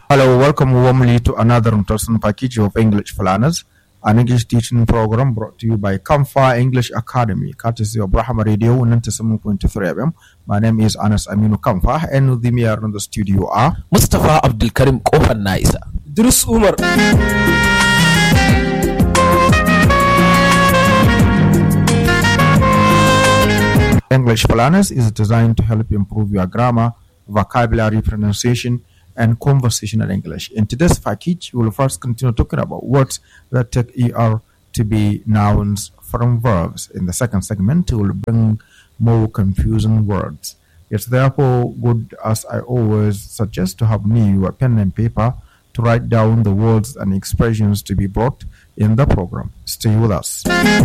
Hello, welcome warmly to another interesting package of English for Learners, an English teaching program brought to you by Kamfa English Academy, courtesy of Brahma Radio 97.3 FM. My name is Anas Aminu Kamfa, and with me here in the studio are Mustafa Abdulkarim Kofar Naisa, Drus Umar. English for Learners is designed to help you improve your grammar, vocabulary, pronunciation, and conversational English. In today's package, we will first continue talking about words that take ER to be nouns from verbs. In the second segment, we will bring more confusing words. It's therefore good, as I always suggest, to have me a pen and paper to write down the words and expressions to be brought in the program. Stay with us.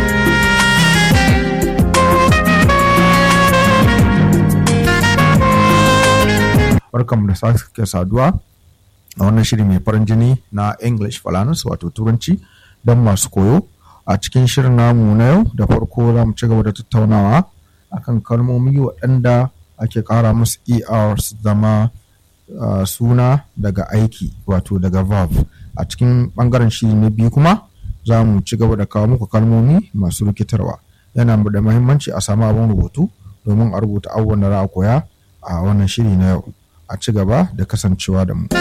Barkanmu da sake saduwa a wannan shiri mai farin jini na English for Learners, wato turanci don masu koyo. A cikin shirin namu na yau da farko za mu ci gaba da tattaunawa akan kalmomi waɗanda ake ƙara musu ER su zama suna daga aiki, wato daga verb. A cikin ɓangaren shiri na biyu kuma za mu ci gaba da kawo muku kalmomi masu rikitarwa. Yana da muhimmanci a samu abin rubutu domin a rubuta abubuwan da za a koya a wannan shiri na yau. A ci gaba da kasancewa da mu.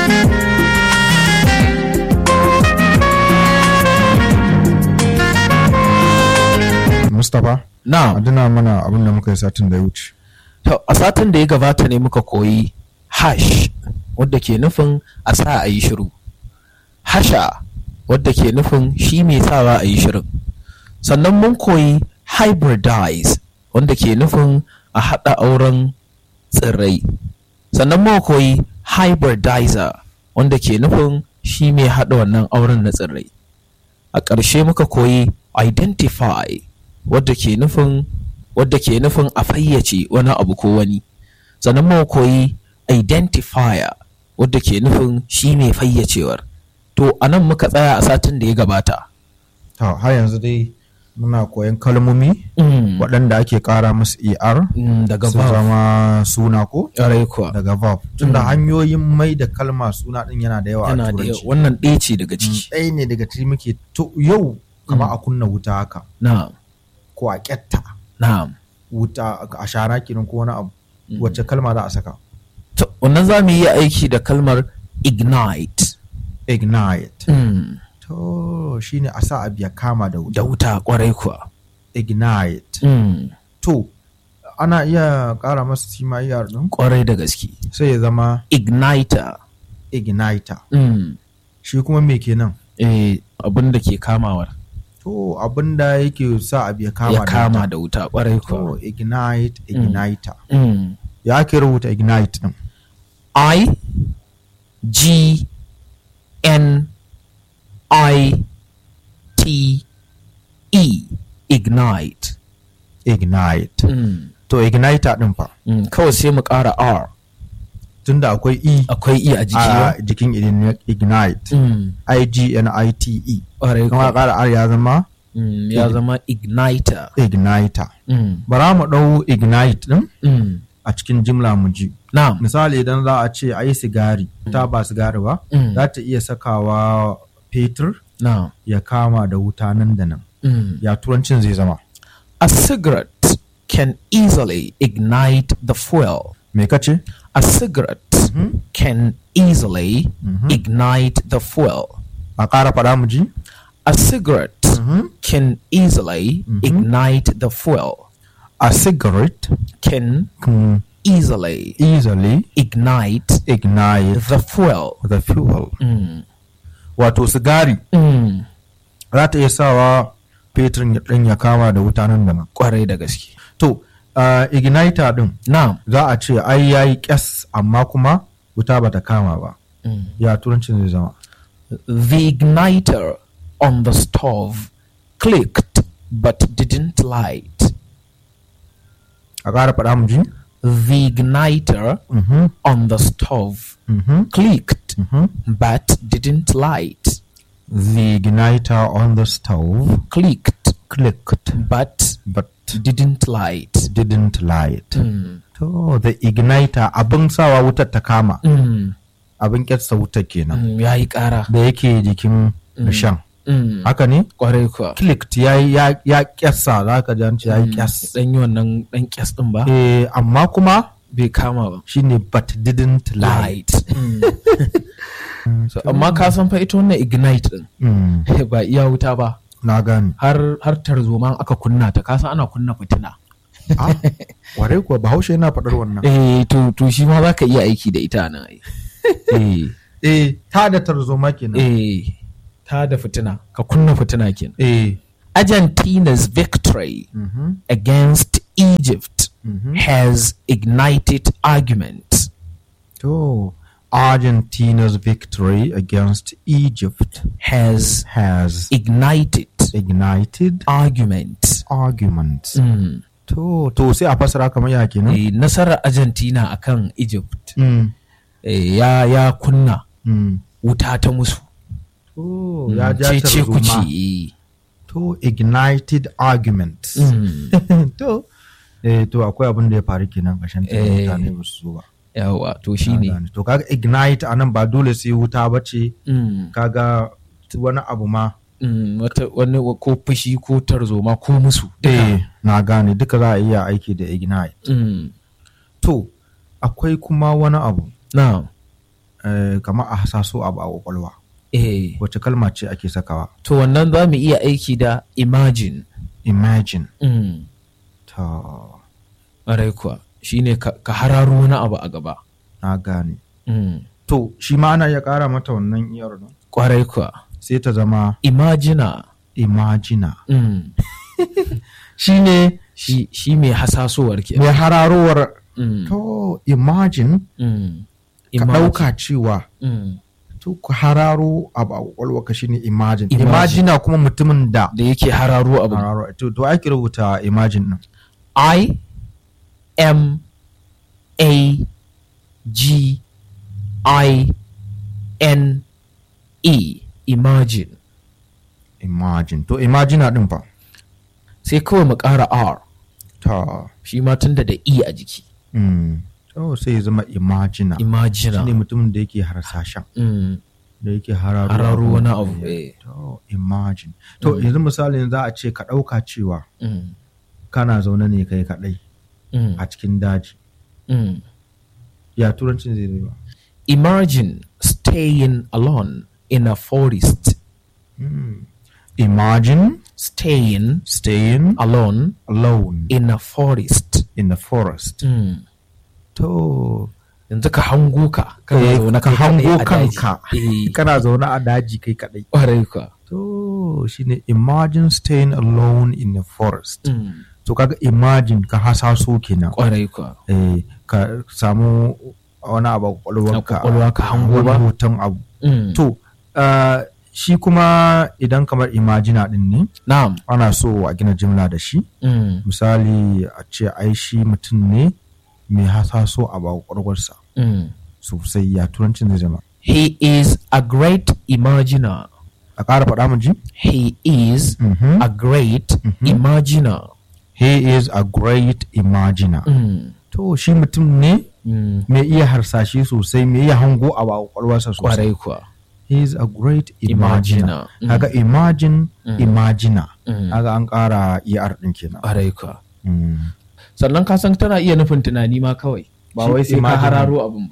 Mustapha, Na'am. adana mana abin da muka yi satin da ya wuce. To, a satin da ya gabata ne muka koyi hash, wadda ke nufin a sa a yi shiru. Hasha, wadda ke nufin shi mai sawa a yi shirin. Sannan mun koyi hybridize, wanda ke nufin a haɗa auren tsirrai. Sannan muka koyi hybridizer, wanda ke nufin shi mai haɗa wannan auren na tsirrai. A ƙarshe muka koyi identify, wadda ke nufin a fayyace wani abu ko wani. Sannan muka koyi identifier, wadda ke nufin shi mai fayyacewar. To a nan muka tsaya a satin da ya gabata. Har yanzu dai muna koyan kalmomi waɗanda ake ƙara musu ER Daga su verb. zama suna ko Ƙwarai kuwa. daga verb. Tunda hanyoyin mai da kalma suna ɗin yana da yawa a Yana da turanci. wannan ɗaya ce daga ciki. Ɗaya ne daga ciki muke to yau kama a kunna wuta haka Na'am. ko a ƙyatta Na'am. wuta a shara kenan ko wani abu. Wacce kalma za a saka? To wannan za mu yi aiki da kalmar ignite. Ignite. To shine a sa abu ya kama da wuta. Da wuta ƙwarai kuwa. Ignite. To ana iya ƙara masa sima ER ɗin Ƙwarai da gaske. sai ya zama Igniter. igniter. Shi kuma me kenan? Abin da ke kamawar. To abinda yake sa abu ya kama Ya da kama wuta. da wuta ƙwarai kuwa. To ignite, igniter. Ya ake rubuta ignite ɗin? I-G-N-I-T-E. Ignite. Ignite. To igniter ɗin fa? Kawai sai mu ƙara R. Tunda akwai E Akwai E a jiki. a jikin ignite. I-G-N-I-T-E. Ƙwarai Kuma kuwa. ƙara R ya zama Ya zama igniter. igniter. Bara mu ɗau ignite ɗin a cikin jimla mu ji. Na'am. Misali idan za a ce a yi sigari, ta ba sigari ba, za ta iya sakawa fetur Na'am. ya kama da wuta nan da nan. Ya turancin zai zama. A cigarette can easily ignite the fuel. Me kace? A cigarette can easily ignite the fuel. A ƙara faɗa mu ji? A cigarette can easily ignite the fuel. A cigarette Can can easily easily ignite ignite the fuel. the fuel. Wato sigari za ta iya sawa fetur ɗin ya kama da wuta nan da nan. Ƙwarai da gaske. To, igniter ɗin Na'am. za a ce ai yayi ƙyas amma kuma wuta bata kama ba. Ya turancin zai zama. The igniter on the stove clicked but didn't light. A ƙara faɗa mu ji? The igniter on the stove clicked but didn't light. The igniter on the stove Clicked clicked but but didn't light. didn't light. To the igniter abin sawa wutar ta kama abin kyatsa wuta kenan ya yi ƙara da yake jikin rishan haka ne ƙwarai kuwa clicked ya kyatsa za ka ji an ce ya yi kyas ɗan yi wannan ɗan kyas ɗin ba amma kuma bai kama ba shine but didn't light. So, amma ka san fa ita wannan ignite din ba iya wuta ba na gani har tarzoma aka kunna ta ka san ana kunna fitina ware kuwa bahaushe yana faɗar wannan to shi ma za ka iya aiki da ita nan ta da tarzoma kenan ta da fitina ka kunna fitina kenan Argentina's victory against Egypt has ignited arguments. Oh, Argentina's victory against Egypt has ignited arguments. To sai a fasara kamar ya kenan? Nasarar Argentina akan Egypt ya kunna wuta ta musu. Ya ja tarzoma. To ignited arguments. To akwai abin da ya faru kenan ƙashin mutane ba su zo ba. Yawa to shine. To kaga ignite anan ba dole sai wuta ba ce. Kaga wani abu ma. Wani ko fushi ko tarzoma ko musu. Na gane duka za a iya aiki da ignite. To akwai kuma wani abu. Na. Kamar a hasaso abu a kwakwalwa. Wace kalma ce ake sakawa? To wannan za mu iya aiki da imagine. To. Ƙwarai kuwa shine ka hararo wani abu a gaba. Na gane. To shi ma ana iya ƙara mata wannan iyar nan? Ƙwarai kuwa. Sai ta zama imagina. Shi ne shi mai hasasowar ke. Mai hararowar. To imagine. Ka ɗauka cewa. To ku hararo abu a kwakwalwarka shine imagine. Imagina kuma mutumin da yake hararo abu. To ake rubuta imagine din. IMAGINE imagine. To imagina din fa. Sai kawai mu ƙara R. Ta. Shi ma tunda da E a jiki. To sai ya zama imagina. Shine mutumin da yake harsashen. Da yake hararo wani abu. To imagine. To yanzu misalin za a ce ka ɗauka cewa kana zaune ne kai kaɗai a cikin daji. Ya turancin zai zai ba. Imagine staying alone in a forest. Imagine staying alone in a forest. To yanzu ka hango ka hango kanka kana zaune a daji kai kadai. Ƙwarai ka. To shine imagine staying alone in a forest. To kaga imagine ka hasaso kenan. Ƙwarai ka. Ka samu wani abu kwakwalwa ka hango ba hoton abu. To shi kuma idan kamar imagina din ne. Na'am. Ana so a gina jimla da shi. Misali a ce ai shi mutum ne mai hasaso a bakwarwarsa sosai. Ya turancin zai zama. He is a great imaginer. A ƙara faɗa mun ji? He is a great imaginer. He is a great imaginer. To shi mutum ne mai iya harsashe sosai, mai iya hango a bakwarwarsa sosai. Ƙwarai kuwa. He is a great imaginer. Kaga imagine, imaginer. Kaga an ƙara ER ɗin kenan. Ƙwarai kuwa. Sannan ka san tana iya nufin tunani ma kawai. Ba wai sai ka hararo abin ba.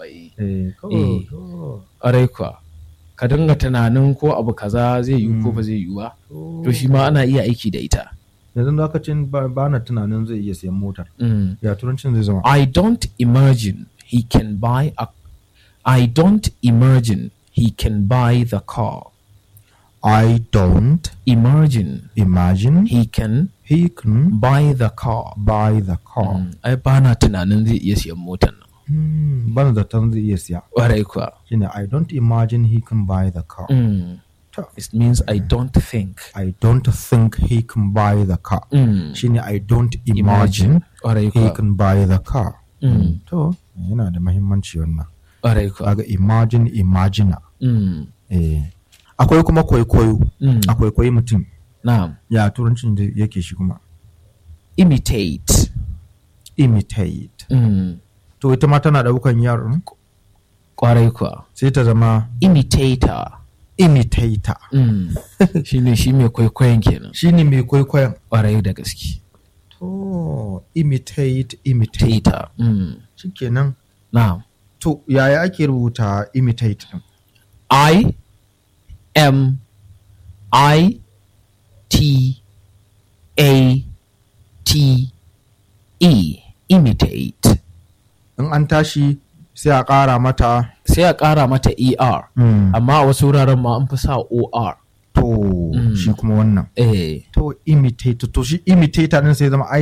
Ƙwarai kuwa. Ka dinga tunanin ko abu kaza zai yi ko ba zai yi ba. To shi ma ana iya aiki da ita. Yanzu lokacin ba na tunanin zai iya sayan motar. Ya turancin zai zama. I don't imagine he can buy the car. I don't imagine he can buy the car. Ai ba na tunanin zai iya siyan motar nan. Bana zaton zai iya siya. Ƙwarai kuwa. Shine I don't imagine he can buy the car. It means I don't think he can buy the car. Shine I don't imagine he can buy the car. To yana da muhimmanci wannan. Ƙwarai kuwa. Kaga imagine, imaginer. Akwai kuma kwaikwayo. Akwai kwaikwayi mutum. Na'am. Ya turancin da yake shi kuma. Imitate. To ita ma tana daukan yaron. Kwarai kuwa. sai ta zama Imitator. imitator. Shine shi mai kwaikwayon kenan. Shine mai kwaikwayon. Kwarai da gaske. To imitate. Tater. Shikenan. Na'am. To yaya ake rubuta imitate din? IMITATE. Imitate. In an tashi sai a ƙara mata Sai a ƙara mata ER. Amma a wasu wuraren ma an fi sa OR. to shi kuma wannan. To imitate. To shi imitator din sai zama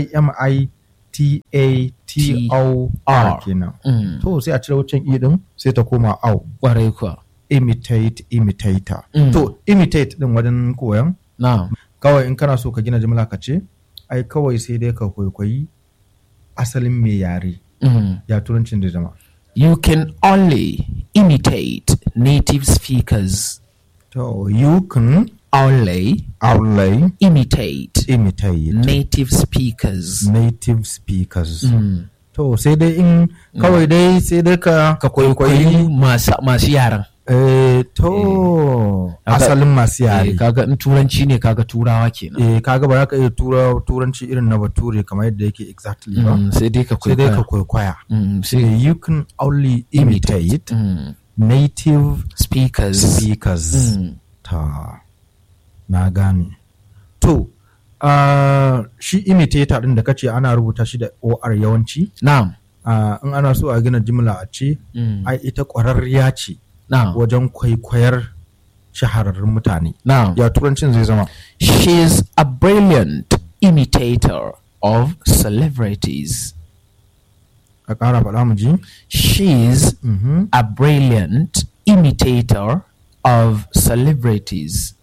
IMITATOR kenan. To sai a cire wancan i din sai ta koma au. Kwarai kuwa. Imitate, imitator. To imitate din wajen koyan Na'am. kawai in kana so ka gina jimla ka ce ai kawai sai dai ka kwaikwayi asalin mai yare. Ya turancin da zama. You can only imitate native speakers. To you can Only imitate native speakers. native speakers. To sai dai in kawai dai sai dai ka kwaikwayi masu yaran. to asalin masu yare. Kaga in turanci ne kaga turawa kenan. Kaga ba za ka iya turanci irin na bature kamar yadda yake exactly ba. Sai dai ka kwaikwaya. You can only imitate native speakers. Ta na gane. To shi imitator din da kace ana rubuta shi da OR yawanci. Na'am. In ana so a gina jimla a ce ai ita ƙwararriya ce Na'am. wajen kwaikwayar shahararrun mutane. Na'am. Ya turancin zai zama. She's a brilliant imitator of celebrities. A ƙara faɗa mu ji. She's a brilliant imitator of celebrities.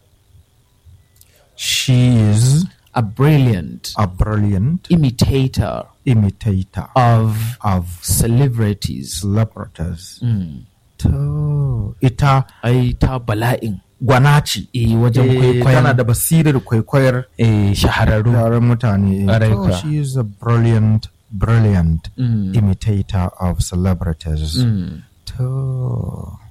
She is A brilliant imitator of celebrities. celebrities. To ita Ai ta bala'in gwana ce. wajen kwaikwayon tana da basirar kwaikwayar shahararru. shahararrun mutane. Ƙwarai To kuwa. she is a brilliant imitator of celebrities. To